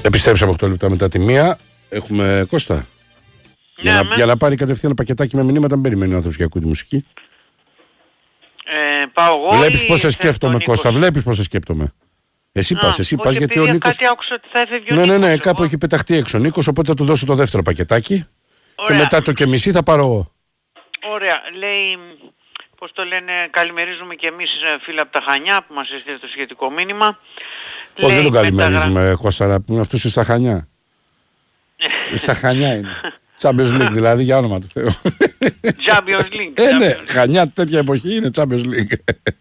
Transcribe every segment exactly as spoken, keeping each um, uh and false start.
Επιστρέψαμε οκτώ λεπτά μετά τη μία. Έχουμε Κώστα. Ναι, για, να, για να πάρει κατευθείαν ένα πακετάκι με μηνύματα, μην περιμένει ο άνθρωπος για ακούει τη μουσική. Ε, πάω εγώ. Βλέπεις πώς σε σκέφτομαι, Κώστα, βλέπεις πώς σε σκέφτομαι. Εσύ πας, εσύ πας γιατί ο Νίκος. Κάτι άκουσα ότι θα έφευγε ο ναι, ναι, ναι, Νίκος, κάπου εγώ. έχει πεταχτεί έξω ο Νίκος, οπότε θα του δώσω το δεύτερο πακετάκι. Ωραία. Και μετά το και μισή θα πάρω εγώ. Ωραία. Λέει, πώς το λένε, καλημερίζουμε και εμείς φίλοι από τα Χανιά που μας έστειλε το σχετικό μήνυμα. Όχι, δεν τον καλημερίζουμε, μεταγρα... Κώστα, να πούμε αυτούς στα Χανιά. Στα Χανιά είναι. Champions League δηλαδή, για όνομα του Θεού. Champions League. Ε, ναι, Χανιά τέτοια εποχή είναι Champions League.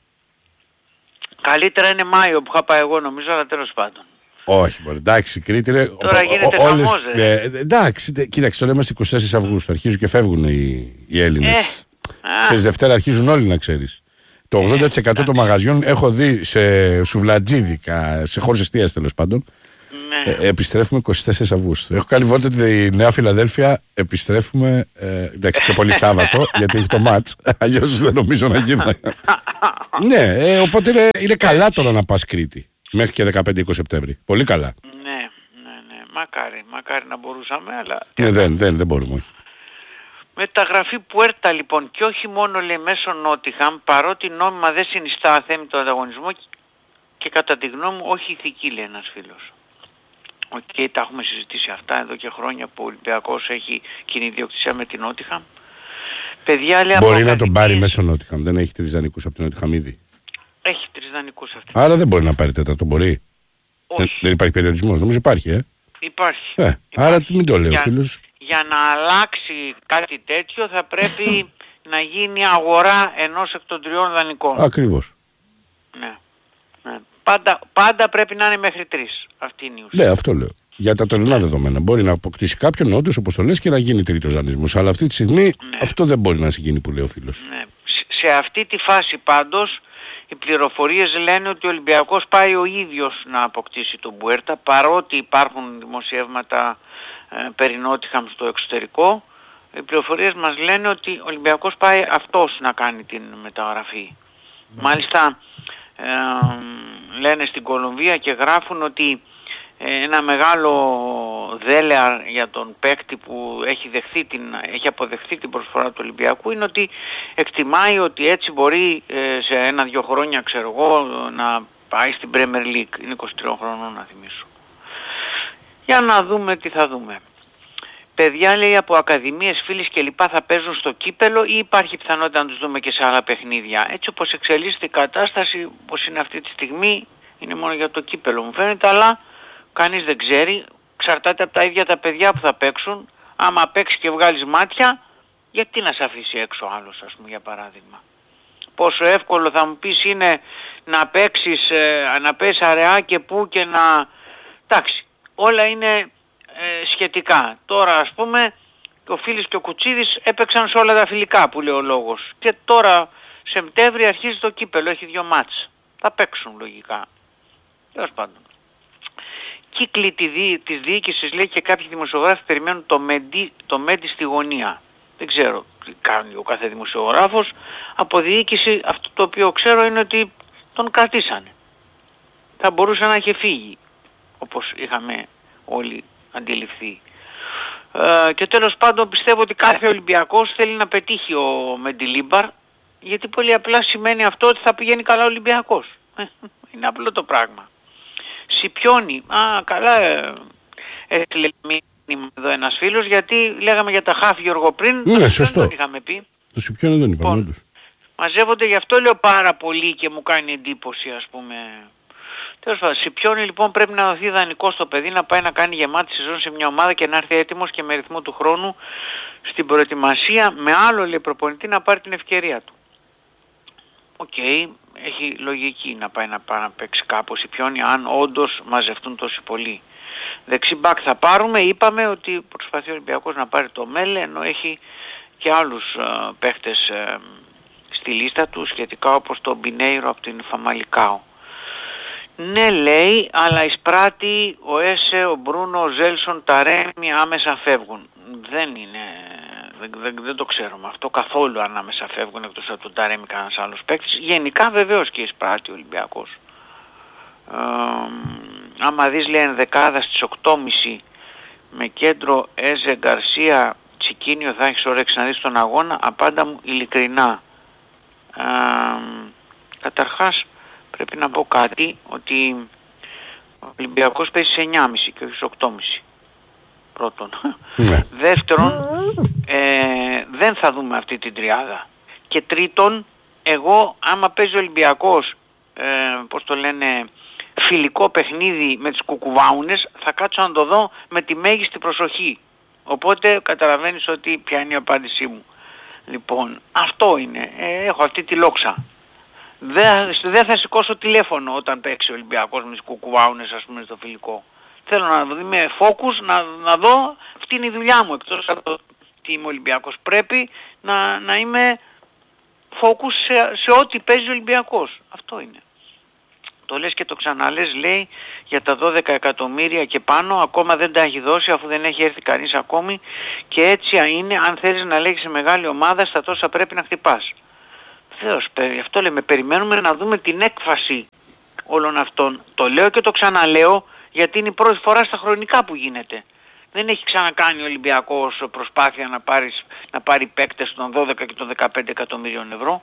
Καλύτερα είναι Μάιο που είχα πάει εγώ νομίζω, αλλά τέλος πάντων. Όχι, μπορεί. Εντάξει, Κρήτη ρε. Τώρα γίνεται χαμός, ρε. Ε, εντάξει, κοίταξε, τώρα είμαστε είκοσι τέσσερις Αυγούστου. Αρχίζουν και φεύγουν οι, οι Έλληνες. Ε, ξέρεις, Δευτέρα αρχίζουν όλοι να ξέρεις. Το ογδόντα τοις εκατό ε, των μαγαζιών έχω δει σε σουβλατζίδικα, σε χώρους εστίασης τέλος πάντων. Ναι. Ε, επιστρέφουμε είκοσι τέσσερις Αυγούστου. Έχω κάνει βόλτα τη Νέα Φιλαδέλφια. Επιστρέφουμε. Ε, εντάξει, πιο πολύ Σάββατο, γιατί έχει το μάτς. Αλλιώς δεν νομίζω να γίνει. Ναι, ε, οπότε είναι, είναι καλά τώρα να πας Κρήτη. Μέχρι και δεκαπέντε είκοσι Σεπτέμβρη. Πολύ καλά. Ναι, ναι, ναι. Μακάρι, μακάρι να μπορούσαμε, αλλά. Ναι, δεν, δεν, δεν μπορούμε. Όχι. Μεταγραφή Πουέρτα λοιπόν, και όχι μόνο λέει μέσω Νότιχαμ, παρότι νόμιμα δεν συνιστά αθέμητο ανταγωνισμό και κατά τη γνώμη μου όχι ηθική, λέει ένας φίλος. Οκ, okay, τα έχουμε συζητήσει αυτά εδώ και χρόνια που ο Ολυμπιακός έχει κοινή ιδιοκτησία με την Νότιχαμ. Παιδιά, λέει, μπορεί να τον πάρει μέσω Νότιχαμ, δεν έχει τρεις δανεικούς από την Νότιχαμ ήδη. Έχει τρεις δανεικούς αυτή. Άρα δεν μπορεί να πάρει τέταρτο, μπορεί. Όχι. Δεν, δεν υπάρχει περιορισμός, νομίζω υπάρχει, ε. Υπάρχει. Ε, υπάρχει. Άρα μην το λέω, για, φίλος. Για να αλλάξει κάτι τέτοιο θα πρέπει να γίνει αγορά ενός εκ των τριών δανεικών. Ακριβώς. Ναι. ναι. Πάντα, πάντα πρέπει να είναι μέχρι τρεις. Αυτή είναι η ουσία. Ναι, αυτό λέω. Για τα τωρινά δεδομένα. Μπορεί να αποκτήσει κάποιον όντως, όπως το λες, και να γίνει τρίτος δανεισμός. Αλλά αυτή τη στιγμή ναι. αυτό δεν μπορεί να γίνει που λέει ο φίλος. Ναι. Σε αυτή τη φάση πάντως οι πληροφορίες λένε ότι ο Ολυμπιακός πάει ο ίδιος να αποκτήσει τον Πουέρτα, παρότι υπάρχουν δημοσιεύματα ε, περί Νότιχαμ στο εξωτερικό. Οι πληροφορίες μας λένε ότι ο Ολυμπιακός πάει αυτός να κάνει την μεταγραφή. Mm. Μάλιστα ε, λένε στην Κολομβία και γράφουν ότι ένα μεγάλο δέλεαρ για τον παίκτη που έχει, δεχθεί την, έχει αποδεχθεί την προσφορά του Ολυμπιακού είναι ότι εκτιμάει ότι έτσι μπορεί σε ένα-δυο χρόνια, ξέρω εγώ, να πάει στην Premier League. Είναι είκοσι τριών χρονών, να θυμίσω. Για να δούμε τι θα δούμε. Παιδιά, λέει, από ακαδημίες, φίλες και λοιπά θα παίζουν στο κύπελο ή υπάρχει πιθανότητα να τους δούμε και σε άλλα παιχνίδια? Έτσι όπως εξελίσσεται η κατάσταση, όπως είναι αυτή τη στιγμή, είναι μόνο για το κύπελο μου φαίνεται, αλλά κανείς δεν ξέρει, εξαρτάται από τα ίδια τα παιδιά που θα παίξουν. Άμα παίξει και βγάλεις μάτια, γιατί να σε αφήσει έξω άλλος, ας πούμε, για παράδειγμα. Πόσο εύκολο θα μου πεις είναι να παίξεις, ε, να παίξεις αραιά και πού και να... Εντάξει, όλα είναι ε, σχετικά. Τώρα, ας πούμε, ο Φίλης και ο Κουτσίδης έπαιξαν σε όλα τα φιλικά που λέει ο λόγος. Και τώρα, Σεπτέμβρη αρχίζει το κύπελο, έχει δύο μάτς. Θα παίξουν λογικά. Τέλος πάντων. Κύκλοι της διοίκησης, λέει, και κάποιοι δημοσιογράφοι περιμένουν το Μέντι, το Μέντι στη γωνία. Δεν ξέρω τι κάνει ο κάθε δημοσιογράφος. Από διοίκηση αυτό το οποίο ξέρω είναι ότι τον κρατήσανε. Θα μπορούσε να έχει φύγει, όπως είχαμε όλοι αντιληφθεί. Ε, και τέλος πάντων πιστεύω ότι κάθε Ολυμπιακός θέλει να πετύχει ο Μεντιλίμπαρ, γιατί πολύ απλά σημαίνει αυτό ότι θα πηγαίνει καλά ο Ολυμπιακός. Είναι απλό το πράγμα. Σιπιώνει. Α, καλά, έστειλε μήνυμα εδώ ένας φίλος, γιατί λέγαμε για τα χαφ Γιώργο πριν. Ναι, σωστό. Δεν το είχαμε πει. Το Σιπιώνει δεν είπαμε. Λοιπόν, μαζεύονται, γι' αυτό λέω πάρα πολύ και μου κάνει εντύπωση, ας πούμε. Τέλος πάντων, Σιπιώνει λοιπόν πρέπει να δοθεί δανεικό στο παιδί, να πάει να κάνει γεμάτη σεζόν σε μια ομάδα και να έρθει έτοιμος και με ρυθμό του χρόνου στην προετοιμασία, με άλλο, λέει, προπονητή να πάρει την ευκαιρία του. Οκ. Okay. Έχει λογική να πάει να, πάει να παίξει κάπως η Σιπιώνει, αν όντως μαζευτούν τόσοι πολλοί. Δεξιμπάκ θα πάρουμε, είπαμε ότι προσπαθεί ο Ολυμπιακός να πάρει το Μέλε, ενώ έχει και άλλους uh, παίχτες uh, στη λίστα του σχετικά, όπως το Μπινέιρο από την Φαμαλικάο. Ναι, λέει, αλλά εισπράττει ο Έσε, ο Μπρούνο, ο Ζέλσον, τα Ρέμι άμεσα φεύγουν. Δεν είναι... Δεν, δεν, δεν το ξέρουμε αυτό καθόλου, αν άμεσα φεύγουν εκτός από τον Ταρέμι κανένας άλλος παίκτης. Γενικά βεβαίως και εισπράττει ο Ολυμπιακός. Ε, άμα δεις λέει ενδεκάδα στις οκτώ και μισή με κέντρο Έζε Γκαρσία Τσικίνιο, θα έχεις όρεξη να δεις τον αγώνα? Απάντα μου ειλικρινά. Α, καταρχάς πρέπει να πω κάτι, ότι ο Ολυμπιακός παίζει σε εννιά και μισή και όχι σε οκτώ και μισή. Πρώτον. Ναι. Δεύτερον, ε, δεν θα δούμε αυτή την τριάδα. Και τρίτον, εγώ άμα παίζει ο Ολυμπιακός, ε, πώς το λένε, φιλικό παιχνίδι με τις κουκουβάουνες, θα κάτσω να το δω με τη μέγιστη προσοχή. Οπότε καταλαβαίνεις ότι ποια είναι η απάντησή μου. Λοιπόν, αυτό είναι. Ε, έχω αυτή τη λόξα. Δεν δε θα σηκώσω τηλέφωνο όταν παίξει ο Ολυμπιακός με τις κουκουβάουνες, ας πούμε, στο φιλικό. Θέλω να δούμε focus, να, να δω, αυτή είναι η δουλειά μου, εκτός από το τι είμαι Ολυμπιακός. Πρέπει να, να είμαι focus σε, σε ό,τι παίζει ο Ολυμπιακός. Αυτό είναι. Το λες και το ξαναλες, λέει, για τα δώδεκα εκατομμύρια και πάνω, ακόμα δεν τα έχει δώσει αφού δεν έχει έρθει κανείς ακόμη, και έτσι είναι, αν θέλεις να λέγεις σε μεγάλη ομάδα, στα τόσα πρέπει να χτυπάς. Θεός, αυτό λέμε, περιμένουμε να δούμε την έκφαση όλων αυτών. Το λέω και το ξαναλέω, γιατί είναι η πρώτη φορά στα χρονικά που γίνεται. Δεν έχει ξανακάνει ο Ολυμπιακός προσπάθεια να, πάρεις, να πάρει παίκτες των δώδεκα και των δεκαπέντε εκατομμύριων ευρώ.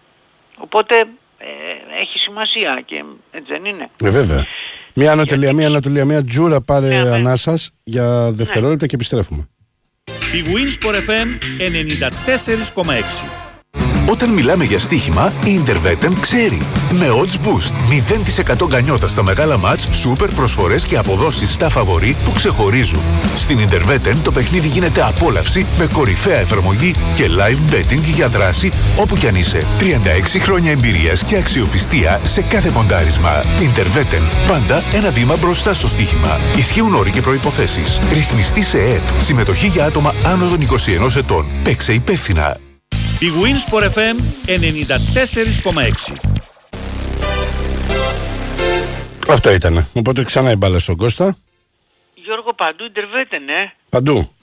Οπότε ε, έχει σημασία και έτσι δεν είναι. Ε, βέβαια. Μία ανατελεία, γιατί... μία ανατελεία, μία τζούρα πάρε ναι, ναι. ανάσας για δευτερόλεπτα ναι. και επιστρέφουμε. Η Winsport εφ εμ ενενήντα τέσσερα κόμμα έξι. Όταν μιλάμε για στοίχημα, η Interveten ξέρει. Με odds boost, μηδέν τοις εκατό γκανιότα στα μεγάλα μάτς, σούπερ προσφορές και αποδόσεις στα φαβορί που ξεχωρίζουν. Στην Interveten το παιχνίδι γίνεται απόλαυση με κορυφαία εφαρμογή και live betting για δράση όπου κι αν είσαι. τριάντα έξι χρόνια εμπειρίας και αξιοπιστία σε κάθε ποντάρισμα. Interveten, πάντα ένα βήμα μπροστά στο στοίχημα. Ισχύουν όροι και προϋποθέσεις. Ρυθμιστή σε ΕΕΠ. Συμμετοχή για άτομα άνω των είκοσι ενός ετών. Παίξε υπεύθυνα. Η Winsport εφ εμ ενενήντα τέσσερα κόμμα έξι. Αυτό ήτανε. Οπότε ξανά η μπάλα στον Κώστα. Γιώργο, παντού Interveten, ε. Παντού.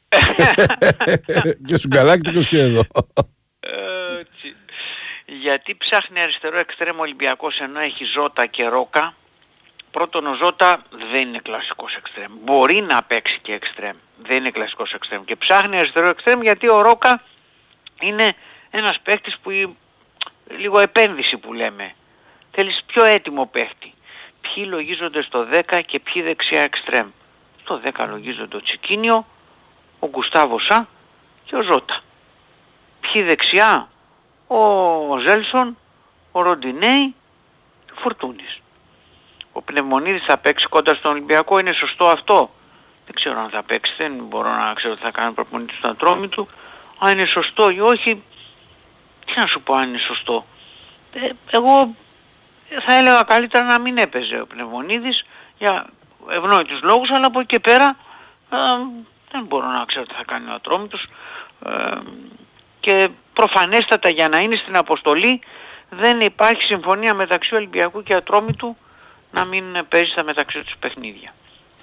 Και στους Γκαλάκτικους και εδώ. Έτσι. Γιατί ψάχνει αριστερό εξτρέμ Ολυμπιακός ενώ έχει Ζώτα και Ρόκα? Πρώτον, ο Ζώτα δεν είναι κλασικός εξτρέμ. Μπορεί να παίξει και εξτρέμ. Δεν είναι κλασικός εξτρέμ. Και ψάχνει αριστερό εξτρέμ γιατί ο Ρόκα είναι ένας παίχτης που λίγο επένδυση που λέμε. Θέλεις πιο έτοιμο παίχτη. Ποιοι λογίζονται στο δέκα και ποιοι δεξιά εξτρέμ? Στο δέκα λογίζονται ο Τσικίνιο, ο Γκουστάβο Σα και ο Ζώτα. Ποιοι δεξιά? Ο Ζέλσον, ο Ροντινέι, ο Φορτούνης. Ο Πνευμονίδης θα παίξει κοντά στον Ολυμπιακό, είναι σωστό αυτό? Δεν ξέρω αν θα παίξει, δεν μπορώ να ξέρω τι θα κάνει ο προπονητής στον Ατρόμη του. Αν είναι σωστό ή όχι, τι να σου πω αν είναι σωστό. Ε, εγώ θα έλεγα καλύτερα να μην έπαιζε ο Πνευμονίδης για ευνόητους λόγους, αλλά από εκεί και πέρα ε, δεν μπορώ να ξέρω τι θα κάνει ο Ατρόμητος. Ε, και προφανέστατα για να είναι στην αποστολή δεν υπάρχει συμφωνία μεταξύ Ολυμπιακού και Ατρόμητου να μην παίζει στα μεταξύ τους παιχνίδια.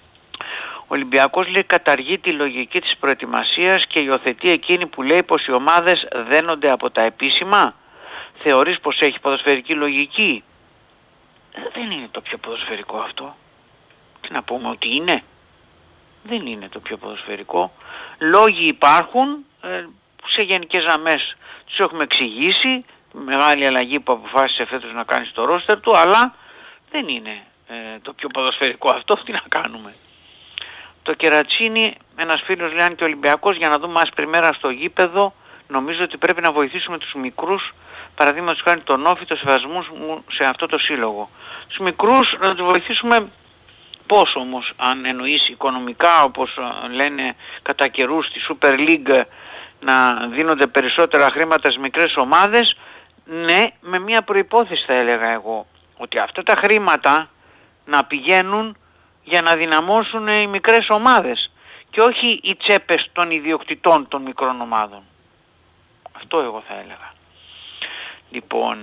Ο Ολυμπιακός, λέει, καταργεί τη λογική της προετοιμασίας και υιοθετεί εκείνη που λέει πως οι ομάδες δένονται από τα επίσημα. Θεωρείς πως έχει ποδοσφαιρική λογική? Ε, δεν είναι το πιο ποδοσφαιρικό αυτό. Τι να πούμε, ότι είναι? Δεν είναι το πιο ποδοσφαιρικό. Λόγοι υπάρχουν, ε, σε γενικές γραμμές τους έχουμε εξηγήσει, μεγάλη αλλαγή που αποφάσισε φέτος να κάνει στο ρόστερ του, αλλά δεν είναι ε, το πιο ποδοσφαιρικό αυτό. Τι να κάνουμε. Το Κερατσίνι, ένας φίλος λέει, αν και ο Ολυμπιακός, για να δούμε άσπρη μέρα στο γήπεδο, νομίζω ότι πρέπει να βοηθήσουμε τους μικρούς, παραδείγματος χάρη τον Όφη, το σεβασμό μου σε αυτό το σύλλογο. Τους μικρούς να τους βοηθήσουμε πώς όμως? Αν εννοείς οικονομικά, όπως λένε κατά καιρούς στη Super League, να δίνονται περισσότερα χρήματα στις μικρές ομάδες, ναι, με μια προϋπόθεση θα έλεγα εγώ, ότι αυτά τα χρήματα να πηγαίνουν για να δυναμώσουν οι μικρές ομάδες και όχι οι τσέπες των ιδιοκτητών των μικρών ομάδων. Αυτό εγώ θα έλεγα. Λοιπόν,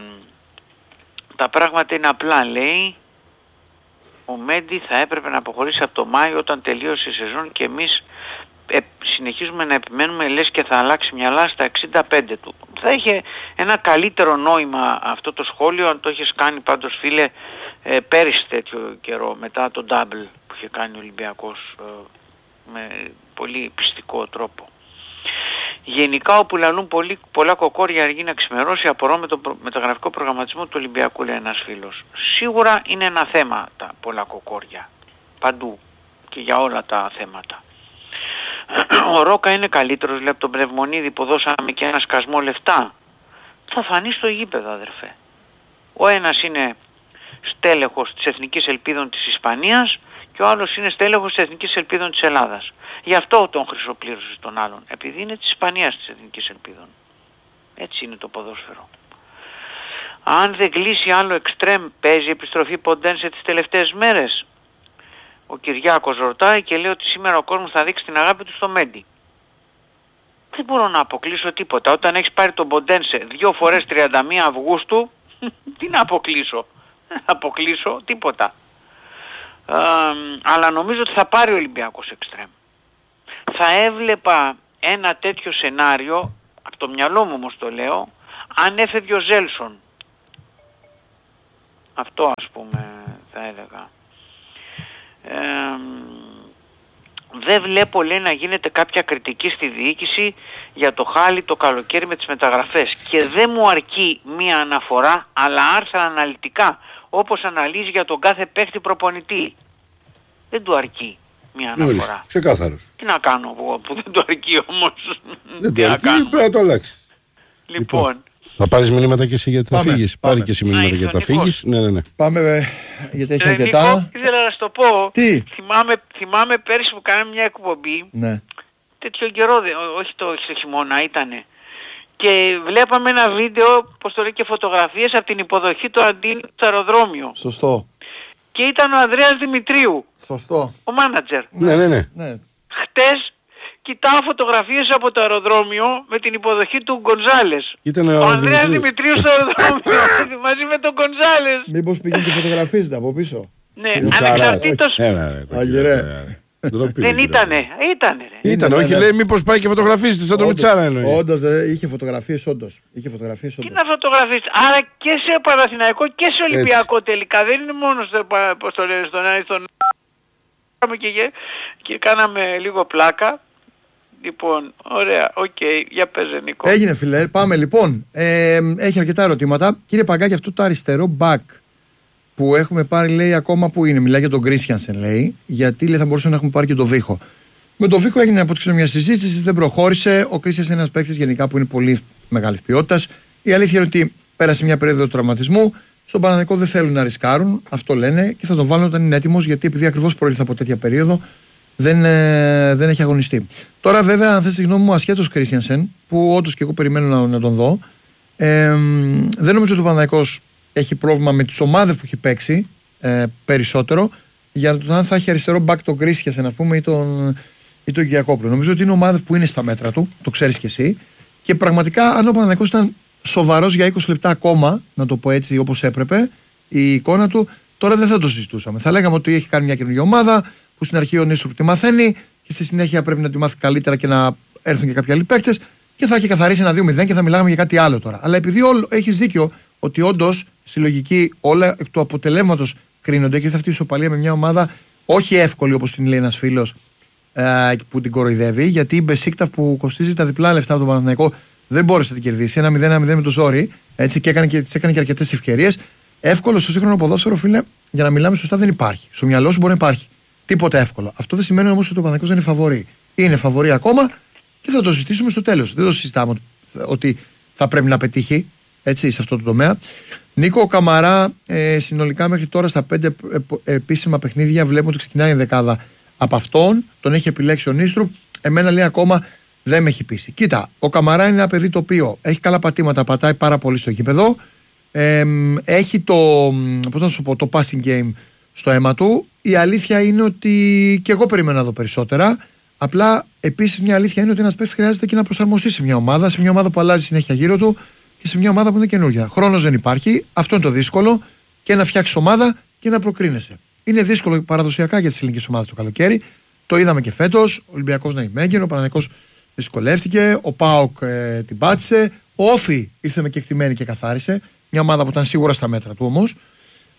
τα πράγματα είναι απλά, λέει. Ο Μέντι θα έπρεπε να αποχωρήσει από το Μάιο όταν τελείωσε η σεζόν και εμείς ε, συνεχίζουμε να επιμένουμε, λες και θα αλλάξει μυαλά στα εξήντα πέντε του. Θα είχε ένα καλύτερο νόημα αυτό το σχόλιο αν το έχεις κάνει πάντως, φίλε, ε, πέρυσι τέτοιο καιρό μετά το double που είχε κάνει ο Ολυμπιακός ε, με πολύ πιστικό τρόπο. Γενικά όπου λαλούν πολύ, πολλά κοκόρια αργεί να ξημερώσει, απορώ με το προ, μεταγραφικό προγραμματισμό του Ολυμπιακού, λέει ένας φίλος. Σίγουρα είναι ένα θέμα τα πολλά κοκόρια παντού και για όλα τα θέματα. Ο Ρόκα είναι καλύτερος, λέει, από τον Πνευμονίδη που δώσαμε και ένα σκασμό λεφτά. Θα φανεί στο γήπεδο, αδερφέ. Ο ένας είναι στέλεχος της Εθνικής Ελπίδων της Ισπανίας και ο άλλος είναι στέλεχος της Εθνικής Ελπίδων της Ελλάδας. Γι' αυτό τον χρυσοπλήρωσε τον άλλον, επειδή είναι της Ισπανίας της Εθνικής Ελπίδων. Έτσι είναι το ποδόσφαιρο. Αν δεν κλείσει άλλο εξτρέμ, παίζει επιστροφή Ποντένσε τις τελευταίες μέρες. Ο Κυριάκος ρωτάει και λέει ότι σήμερα ο κόσμος θα δείξει την αγάπη του στο Μέντι. Δεν μπορώ να αποκλείσω τίποτα. Όταν έχεις πάρει τον Ποντένσε δύο φορές τριάντα μία Αυγούστου, τι να αποκλείσω. Δεν αποκλείσω τίποτα. Ε, αλλά νομίζω ότι θα πάρει ο Ολυμπιακός εξτρέμ. Θα έβλεπα ένα τέτοιο σενάριο, από το μυαλό μου όμως το λέω, αν έφευγε ο Ζέλσον. Αυτό ας πούμε θα έλεγα. Ε, δεν βλέπω, λέει, να γίνεται κάποια κριτική στη διοίκηση για το χάλι το καλοκαίρι με τις μεταγραφές και δεν μου αρκεί μία αναφορά αλλά άρθρα αναλυτικά όπως αναλύζει για τον κάθε παίχτη προπονητή. Δεν του αρκεί μία αναφορά. Ξεκάθαρος. Τι να κάνω που, που δεν του αρκεί όμως. Δεν του αρκεί, πρέπει να το αλλάξει. Λοιπόν, λοιπόν. Θα πάρεις μηνύματα και εσύ γιατί θα φύγεις. Πάρει και εσύ μηνύματα Α, γιατί θα φύγεις. Ναι, ναι, ναι. Πάμε ε, γιατί έχει ε, αρκετά. Νίκο, ήθελα να σου το πω. Τι? Θυμάμαι, θυμάμαι πέρυσι που κάναμε μια εκπομπή. Ναι. Τέτοιο καιρό, όχι το, όχι το χειμώνα ήτανε. Και βλέπαμε ένα βίντεο, πως το λέει, και φωτογραφίες από την υποδοχή του Αντίνου στο αεροδρόμιο. Σωστό. Και ήταν ο Ανδρέας Δημητρίου. Σωστό. Ο μάνατζερ. Ναι, ναι, ναι. ναι. Χτες κοιτάω φωτογραφίες από το αεροδρόμιο με την υποδοχή του Γκονζάλες. Ήταν ο ο Ανδρέας Δημητρίου. Δημητρίου στο αεροδρόμιο μαζί με τον Γκονζάλες. Μήπως πήγαινε και φωτογραφίζεται από πίσω. Ναι, Είναι ανεξαρτήτως. Αγερέ. Δεν ήτανε, ήτανε ρε. Ήταν, Είναι, όχι, ναι, λέει, μήπως πάει και φωτογραφίζεται σαν τον Μιτσάρα εννοεί. Όντως, ρε, είχε φωτογραφίες, όντως. Είχε φωτογραφίες, Τι όντως. να φωτογραφίσεις. Άρα και σε Παναθηναϊκό και σε Ολυμπιακό τελικά. Δεν είναι μόνο στο, πώς το λένε, στον Άρη, στον και, και κάναμε λίγο πλάκα. Λοιπόν, ωραία, οκ, okay, για πέζε Νίκο. Έγινε φίλε, πάμε λοιπόν. Ε, έχει αρκετά ερωτήματα. Κύριε Παγκάκη, αυτό το αριστερό back που έχουμε πάρει, λέει, ακόμα που είναι, μιλάει για τον Κρίστιανσεν, λέει, γιατί, λέει, θα μπορούσαμε να έχουμε πάρει και τον Βίχο. Με τον Βίχο έγινε από ό,τι ξέρω μια συζήτηση, δεν προχώρησε. Ο Κρίστιανσεν είναι ένας παίκτης γενικά που είναι πολύ μεγάλης ποιότητας. Η αλήθεια είναι ότι πέρασε μια περίοδο τραυματισμού. Στον Παναθηναϊκό δεν θέλουν να ρισκάρουν, αυτό λένε, και θα τον βάλουν όταν είναι έτοιμος, γιατί επειδή ακριβώς προήλθε από τέτοια περίοδο, δεν, ε, δεν έχει αγωνιστεί. Τώρα, βέβαια, αν θες τη γνώμη μου, ασχέτως Κρίστιανσεν, που όντως και εγώ περιμένω να, να τον δω, ε, δεν νομίζω ότι ο Παναθηναϊκός έχει πρόβλημα με τις ομάδες που έχει παίξει ε, περισσότερο για το αν θα έχει αριστερό μπακ τον Κρίστιανσεν, ας πούμε, ή τον, ή τον Γιακόπουλο. Νομίζω ότι είναι ομάδες που είναι στα μέτρα του, το ξέρεις κι εσύ, και πραγματικά αν ο Παναθηναϊκός ήταν σοβαρός για είκοσι λεπτά ακόμα, να το πω έτσι όπως έπρεπε, η εικόνα του, τώρα δεν θα το συζητούσαμε. Θα λέγαμε ότι έχει κάνει μια καινούργια ομάδα, που στην αρχή ο Νίστρου τη μαθαίνει και στη συνέχεια πρέπει να τη μάθει καλύτερα και να έρθουν και κάποιοι άλλοι παίκτες και θα έχει καθαρίσει ένα δύο μηδέν και θα μιλάμε για κάτι άλλο τώρα. Αλλά επειδή έχεις δίκιο ότι όντως στη λογική όλα εκ του αποτελέσματος κρίνονται και ήρθε αυτή η ισοπαλία με μια ομάδα όχι εύκολη όπως την λέει ένας φίλος ε, που την κοροϊδεύει, γιατί η Μπεσίκταφ που κοστίζει τα διπλά λεφτά από τον Παναθηναϊκό δεν μπόρεσε να την κερδίσει. Ένα μηδέν με το ζόρι, έτσι, και έκανε και, της έκανε και αρκετές ευκαιρίες. Εύκολο στο σύγχρονο ποδόσφαιρο, φίλε, για να μιλάμε σωστά, δεν υπάρχει. Στο μυαλό σου μπορεί να υπάρχει. Τίποτα εύκολο. Αυτό δεν σημαίνει όμως ότι ο Παναθηναϊκός δεν είναι φαβορί. Είναι φαβορί ακόμα και θα το συζητήσουμε στο τέλος. Δεν το συζητάμε ότι θα πρέπει να πετύχει, έτσι, σε αυτό το τομέα. Νίκο, ο Καμαρά ε, συνολικά μέχρι τώρα στα πέντε επίσημα παιχνίδια βλέπουμε ότι ξεκινάει η δεκάδα από αυτόν. Τον έχει επιλέξει ο Νίστρου. Εμένα, λέει, ακόμα δεν με έχει πείσει. Κοίτα, ο Καμαρά είναι ένα παιδί το οποίο έχει καλά πατήματα, πατάει πάρα πολύ στο γήπεδο. Ε, έχει το, πώς να σου πω, το passing game στο αίμα του. Η αλήθεια είναι ότι και εγώ περιμένω να δω περισσότερα. Απλά επίσης μια αλήθεια είναι ότι ένας παίκτης χρειάζεται και να προσαρμοστεί σε μια ομάδα, σε μια ομάδα που αλλάζει συνέχεια γύρω του και σε μια ομάδα που είναι καινούργια. Χρόνος δεν υπάρχει, αυτό είναι το δύσκολο, και να φτιάξει ομάδα και να προκρίνεσαι. Είναι δύσκολο παραδοσιακά για τις ελληνικές ομάδες το καλοκαίρι. Το είδαμε και φέτος. Ο Ολυμπιακός να είναι μέγενο, ο Παναθηναϊκός δυσκολεύτηκε, ο ΠΑΟΚ ε, την πάτησε, ο Όφι ήρθε με κεκτημένη και καθάρισε. Μια ομάδα που ήταν σίγουρα στα μέτρα του όμως.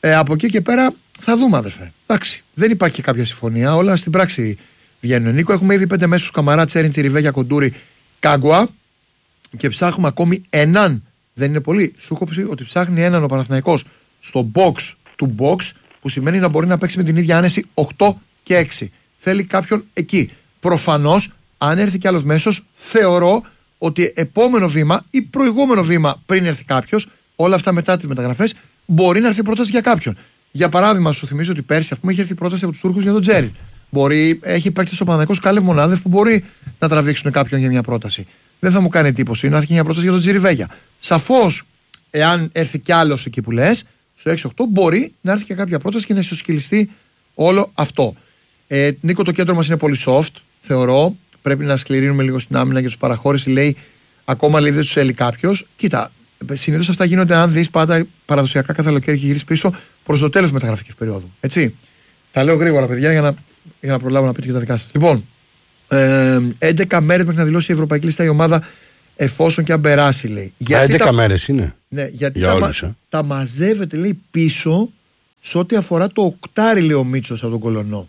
Ε, από εκεί και πέρα θα δούμε, αδερφέ. Εντάξει, δεν υπάρχει κάποια συμφωνία. Όλα στην πράξη βγαίνουν. Νίκο, έχουμε ήδη πέντε μέσους: Καμαρά, Τσέριν, Τσιριβέγια, Κοντούρη, Κάγκουα. Και ψάχνουμε ακόμη έναν. Δεν είναι πολύ. Σου έχω πει ότι ψάχνει έναν ο Παναθηναϊκός στο box του box, που σημαίνει να μπορεί να παίξει με την ίδια άνεση οκτώ και έξι. Θέλει κάποιον εκεί. Προφανώς, αν έρθει κι άλλος μέσος, θεωρώ ότι επόμενο βήμα ή προηγούμενο βήμα πριν έρθει κάποιος, όλα αυτά μετά τις μεταγραφές, μπορεί να έρθει πρόταση για κάποιον. Για παράδειγμα, σου θυμίζω ότι πέρσι, ας πούμε, είχε έρθει πρόταση από τους Τούρκους για τον Τζέρι. Μπορεί, έχει παίξει στο Παναθηναϊκός Κάλευ Μονάδευ που μπορεί να τραβήξουν κάποιον για μια πρόταση. Δεν θα μου κάνει εντύπωση να έρθει μια πρόταση για τον Τσιριβέγια. Σαφώς, εάν έρθει κι άλλος εκεί που λες, στο έξι οκτώ μπορεί να έρθει και κάποια πρόταση και να ισοσκελιστεί όλο αυτό. Ε, Νίκο, το κέντρο μας είναι πολύ soft, θεωρώ. Πρέπει να σκληρύνουμε λίγο στην άμυνα για τους παραχώρηση. Λέει, ακόμα λέει δεν τους έλει κάποιος. Κοίτα, συνήθως αυτά γίνονται αν δεις πάντα παραδοσιακά κάθε καλοκαίρι και γυρίσει πίσω προς το τέλος μεταγραφικής περίοδου. Έτσι. Τα λέω γρήγορα, παιδιά, για να, για να προλάβω να πείτε και τα δικά σας. Λοιπόν, ε, έντεκα μέρες μέχρι να δηλώσει η Ευρωπαϊκή Λίστα η ομάδα, εφόσον και αν περάσει, λέει. Γιατί έντεκα τα... μέρες είναι. Ναι, γιατί για τα, όλους, ε. τα μαζεύεται, λέει, πίσω σε ό,τι αφορά το οκτάρι, λέει ο Μίτσος από τον Κολονό.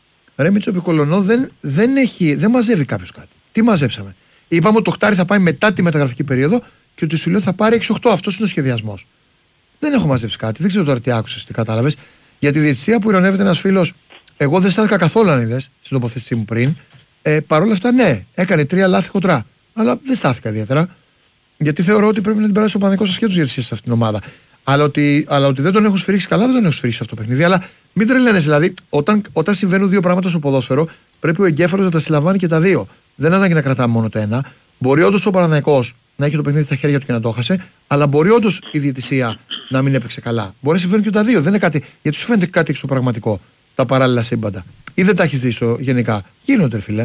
Ρε Μίτσο, επί Κολονό δεν, δεν, έχει, δεν μαζεύει κάποιος κάτι. Τι μαζέψαμε? Είπαμε ότι το οκτάρι θα πάει μετά τη μεταγραφική περίοδο και ότι σου λέω θα πάρει έξι οκτώ. Αυτός είναι ο σχεδιασμός. Δεν έχω μαζέψει κάτι. Δεν ξέρω τώρα τι άκουσες, τι κατάλαβες. Για τη διαιτησία που ειρωνεύεται ένας φίλος, εγώ δεν στάθηκα καθόλου αν είδες στην τοποθέτησή μου πριν. Ε, Παρ' όλα αυτά, ναι, έκανε τρία λάθη χοντρά. Αλλά δεν στάθηκα ιδιαίτερα. Γιατί θεωρώ ότι πρέπει να την περάσει ο Παναθηναϊκός ασχέτως διαιτησίας σε αυτήν την ομάδα. Αλλά ότι, αλλά ότι δεν τον έχουν σφυρίξει καλά, δεν τον έχουν σφυρίξει αυτό το παιχνίδι. Αλλά μην τρελαίνεσαι, δηλαδή, όταν, όταν συμβαίνουν δύο πράγματα στο ποδόσφαιρο, πρέπει ο εγκέφαλος να τα συλλαμβάνει και τα δύο. Δεν ανάγκη να κρατάμε μόνο το ένα. Μπορεί όντως ο Παναθηναϊκός να έχει το παιχνίδι στα χέρια του και να το χάσε, αλλά μπορεί όντως η διαιτησία να μην έπαιξε καλά. Μπορεί να συμβαίνουν και τα δύο. Δεν είναι κάτι, γιατί σου φαίνεται κάτι στο πραγματικό, τα παράλληλα σύμπαντα. Ή δεν τα έχει δει γενικά. Γίνονται, φίλε.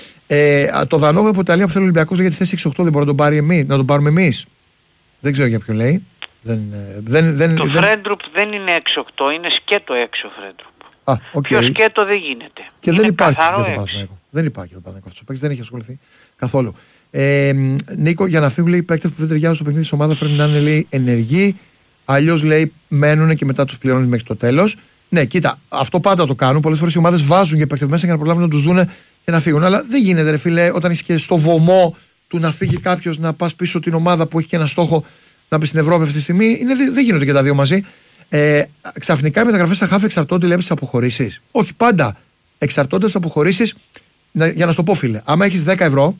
Ε, το Δανόβο από Ιταλία που θέλει ο Ολυμπιακός για τη θέση έξι οκτώ δεν μπορεί να τον, πάρει εμείς, να τον πάρουμε εμείς. Δεν ξέρω για ποιον λέει. Δεν, δεν, δεν, το δεν... Φρέντρουπ δεν είναι έξι οκτώ, είναι σκέτο έξι ο Φρέντρουπ. Α, okay. Πιο σκέτο δεν γίνεται. Και είναι δεν υπάρχει καθαρό για το Παναθηναϊκό. Δεν υπάρχει για το Παναθηναϊκό. Αυτό παίκτη δεν έχει ασχοληθεί καθόλου. Ε, Νίκο, για να φύγουν, λέει, οι παίκτες που δεν ταιριάζουν στο παιχνίδι της ομάδας πρέπει να είναι, λέει, ενεργοί. Αλλιώς, λέει, μένουν και μετά τους πληρώνει μέχρι το τέλος. Ναι, κοίτα, αυτό πάντα το κάνουν. Πολλές φορές οι ομάδες βάζουν για παίκτες μέσα για να προλάβουν να τους δούνε και να φύγουν. Αλλά δεν γίνεται, ρε φίλε, όταν είσαι και στο βωμό του να φύγει κάποιος, να πας πίσω την ομάδα που έχει και ένα στόχο να μπει στην Ευρώπη αυτή τη στιγμή. Είναι, δεν γίνονται και τα δύο μαζί. Ε, ξαφνικά οι μεταγραφές στα χάφ εξαρτώνται, λέει, από τις αποχωρήσεις. Όχι, πάντα εξαρτώνται από τις αποχωρήσεις. Για να σου το πω, φίλε, άμα έχεις δέκα ευρώ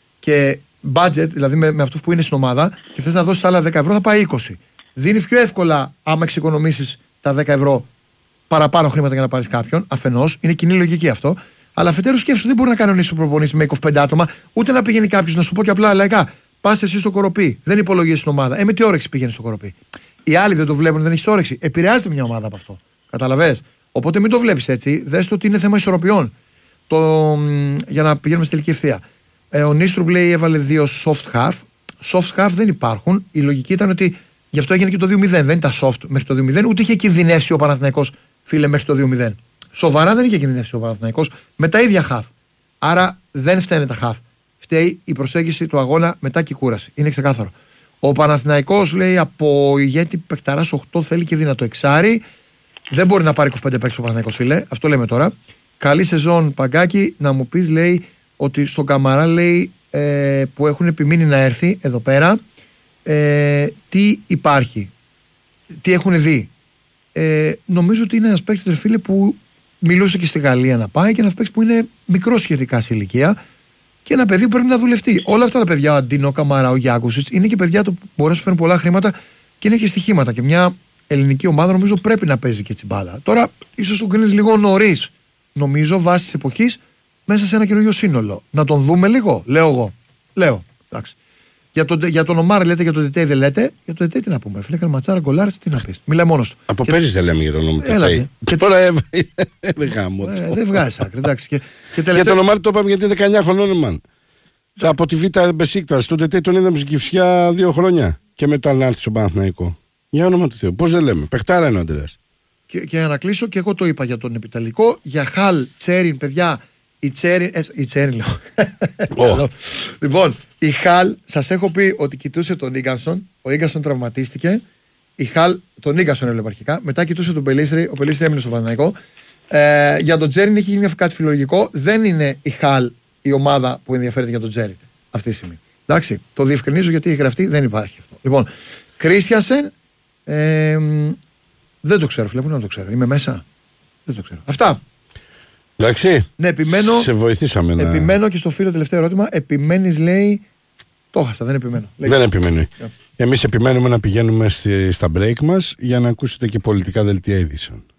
και budget, δηλαδή με, με αυτούς που είναι στην ομάδα, και θες να δώσεις άλλα δέκα ευρώ, θα πάει είκοσι. Δίνεις πιο εύκολα άμα εξοικονομήσεις τα δέκα ευρώ παραπάνω χρήματα για να πάρεις κάποιον. Αφενός, είναι κοινή λογική αυτό. Αλλά αφετέρου σκέψου, δεν μπορεί να κανονίσει ο προπονητής με είκοσι πέντε άτομα, ούτε να πηγαίνει κάποιος, να σου πω και απλά λαϊκά. Πας εσύ στο Κοροπή, δεν υπολογίζει την ομάδα. Ε, με τι όρεξη πηγαίνει στο Κοροπή? Οι άλλοι δεν το βλέπουν, δεν έχει όρεξη. Επηρεάζεται μια ομάδα από αυτό. Καταλαβες? Οπότε μην το βλέπεις έτσι. Δες το ότι είναι θέμα ισορροπιών. Το, για να πηγαίνουμε στη τελική ευθεία. Ε, ο Νίστρουμπ, λέει, έβαλε δύο soft half. Soft half δεν υπάρχουν. Η λογική ήταν ότι γι' αυτό έγινε και το δύο μηδέν. Δεν ήταν soft μέχρι το δύο μηδέν, ούτε είχε κινδυνεύσει ο Παναθηναϊκός, φίλε, μέχρι το δύο μηδέν. Σοβαρά δεν είχε κινδυνεύσει ο Παναθηναϊκός με τα ίδια half. Άρα δεν φταίνε τα half. Φταίει η προσέγγιση του αγώνα μετά και η κούραση. Είναι ξεκάθαρο. Ο Παναθηναϊκός, λέει, από ηγέτη παικταράς οκτώ θέλει και δυνατό εξάρι. Δεν μπορεί να πάρει είκοσι πέντε παίκτες ο Παναθηναϊκός, φίλε. Αυτό λέμε τώρα. Καλή σεζόν, Παγκάκη. Να μου πεις, λέει, ότι στον Καμαρά, λέει, ε, που έχουν επιμείνει να έρθει εδώ πέρα, ε, τι υπάρχει, τι έχουν δει. Ε, νομίζω ότι είναι ένας παίκτης, φίλε, που μιλούσε και στη Γαλλία να πάει, και ένας παίκτης που είναι μικρό σχετικά σε ηλικία και ένα παιδί που πρέπει να δουλευτεί. Όλα αυτά τα παιδιά, ο Αντίνο, Καμαρά, ο Γιάκουσιτς, είναι και παιδιά που μπορεί να σου φέρουν πολλά χρήματα και είναι και στοιχήματα. Και μια ελληνική ομάδα, νομίζω, πρέπει να παίζει και τσιμπάλα. Τώρα, ίσως τον κρίνεις λίγο νωρίς, νομίζω, βάσει της εποχής, μέσα σε ένα καινούριο σύνολο. Να τον δούμε λίγο, λέω εγώ. Λέω. Εντάξει. Για τον, για τον Ομάρ λέτε, για τον Τετέι δεν λέτε. Για τον Τετέι τι να πούμε? Φίλε, έκανε ματσάρα, γκολάρ, τι να πει. Μιλάει μόνος του. Από πέρυσι δεν λέμε για τον Ομάρ. Έλατε. Και τώρα δεν γάμω. Ε, δεν βγάζει άκρη. Εντάξει. Και, και τελευταίο... Για τον Ομάρ το είπαμε, γιατί δεκαεννιά χρονών, μαν. Από τη Β' Μπεσίκτας. Τον Τετέι τον είδαμε στην Κυφσιά δύο χρόνια. Και μετά να έρθει στο Παναθηναϊκό. Για όνομα του Θεού. Πώς δεν λέμε? Παιχτάρα είναι ο Αντρέας. Και, και για να κλείσω, και εγώ το είπα για τον Επιταλικό. Για Χαλ, Τσέριν, παιδιά. Η Τσέριν, ε, η Τσέριν λέω. Oh. Λοιπόν, η Χαλ, σας έχω πει ότι κοιτούσε τον Ίγκανσον. Ο Ίγκανσον τραυματίστηκε η Χαλ τον Ίγκασον έβλεπε αρχικά. Μετά κοιτούσε τον Πελίστρη. Ο Πελίστρη έμεινε στο Παναθηναϊκό. Ε, για τον Τζέριν έχει γίνει κάτι φιλολογικό. Δεν είναι η Χαλ η ομάδα που ενδιαφέρεται για τον Τζέριν αυτή τη στιγμή. Εντάξει, το διευκρινίζω γιατί έχει γραφτεί, δεν υπάρχει αυτό. Λοιπόν, Κρίστιανσεν. Ε, δεν το ξέρω, φίλε, πού να το ξέρω. Είμαι μέσα. Δεν το ξέρω. Αυτά. Εντάξει. Ναι, επιμένω. Σε βοηθήσαμε να. Επιμένω και στο φίλο τελευταίο ερώτημα. Επιμένει, λέει. Το έχασα, δεν επιμένω. Λέει. Δεν επιμένει. Yeah. Εμείς επιμένουμε να πηγαίνουμε στη, στα break μας για να ακούσετε και πολιτικά δελτία είδησεων.